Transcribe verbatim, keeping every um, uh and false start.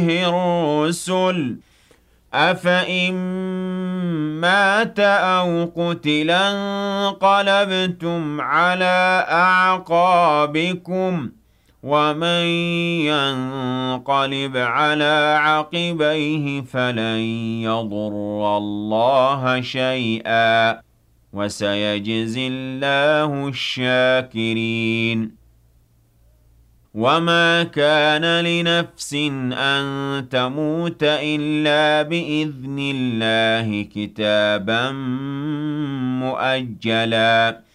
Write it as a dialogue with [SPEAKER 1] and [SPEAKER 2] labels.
[SPEAKER 1] الرسل أفإن مات أو قتل انقلبتم على أعقابكم ومن ينقلب على عقبيه فلن يضر الله شيئا وسيجزي الله الشاكرين وما كان لنفس أن تموت إلا بإذن الله كتابا مؤجلا